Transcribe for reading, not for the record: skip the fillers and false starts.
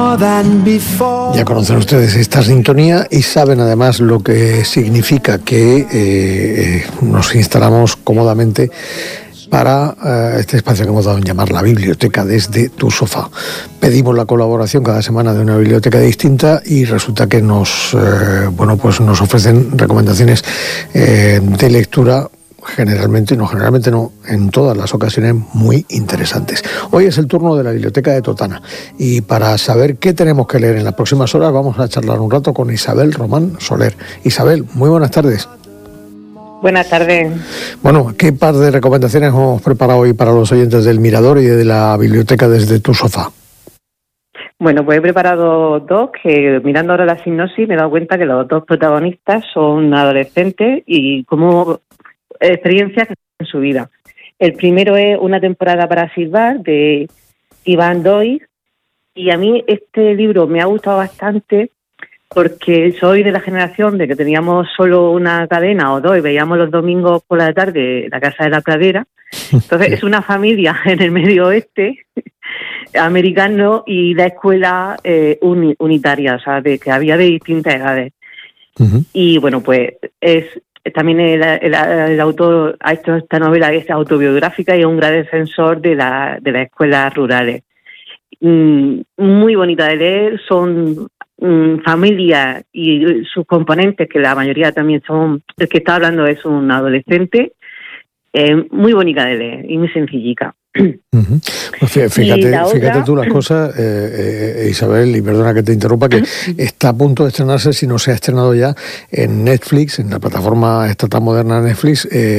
Ya conocen ustedes esta sintonía y saben además lo que significa que nos instalamos cómodamente para este espacio que hemos dado en llamar la biblioteca desde tu sofá. Pedimos la colaboración cada semana de una biblioteca distinta y resulta que nos ofrecen recomendaciones de lectura generalmente no, en todas las ocasiones muy interesantes. Hoy es el turno de la Biblioteca de Totana y para saber qué tenemos que leer en las próximas horas vamos a charlar un rato con Isabel Román Soler. Isabel, muy buenas tardes. Buenas tardes. Bueno, ¿qué par de recomendaciones hemos preparado hoy para los oyentes del Mirador y de la Biblioteca desde tu sofá? Bueno, pues he preparado dos que, mirando ahora la sinopsis, me he dado cuenta que los dos protagonistas son adolescentes y como experiencias en su vida. El primero es Una temporada para silbar, de Iván Doig, y a mí este libro me ha gustado bastante porque soy de la generación de que teníamos solo una cadena o dos y veíamos los domingos por la tarde La Casa de la Pradera. Entonces es una familia en el medio oeste americano y la escuela unitaria, o sea, que había de distintas edades. Uh-huh. Y bueno, pues también el autor ha hecho esta novela que es autobiográfica y es un gran defensor de las escuelas rurales. Muy bonita de leer, son familias y sus componentes, que la mayoría también son, el que está hablando es un adolescente, muy bonita de leer y muy sencillica. Uh-huh. Pues fíjate tú las cosas, Isabel, y perdona que te interrumpa, que está a punto de estrenarse, si no se ha estrenado ya, en Netflix, en la plataforma esta tan moderna Netflix,